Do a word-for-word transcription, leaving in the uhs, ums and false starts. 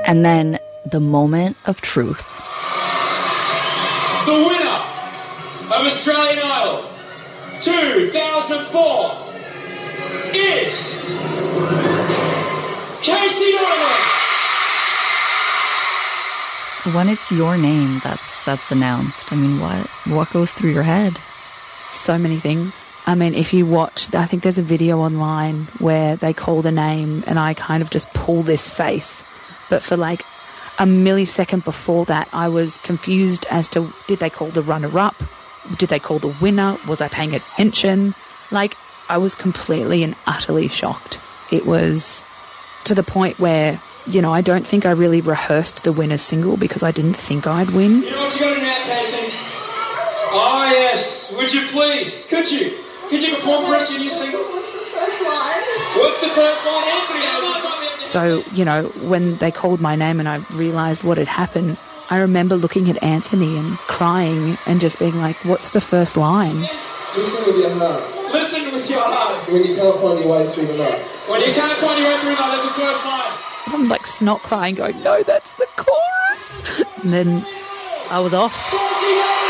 And then the moment of truth. The winner of Australian Idol two thousand four is Casey Donovan. When it's your name that's that's announced, I mean, what what goes through your head? So many things. I mean, if you watch, I think there's a video online where they call the name and I kind of just pull this face. But for like a millisecond before that, I was confused as to, did they call the runner-up? Did they call the winner? Was I paying attention? Like, I was completely and utterly shocked. It was to the point where, you know, I don't think I really rehearsed the winner's single because I didn't think I'd win. You know what you got to now, Casey? Oh, yes. Would you please? Could you? Could you perform for us your new single? What's the first line? What's the first line, Anthony? So, you know, when they called my name and I realised what had happened, I remember looking at Anthony and crying and just being like, what's the first line? Listen with your heart. Listen with your heart. When you can't find your way through the night. When you can't find your way through the night, that's the first line. I'm like snot crying going, no, that's the chorus. And then I was off.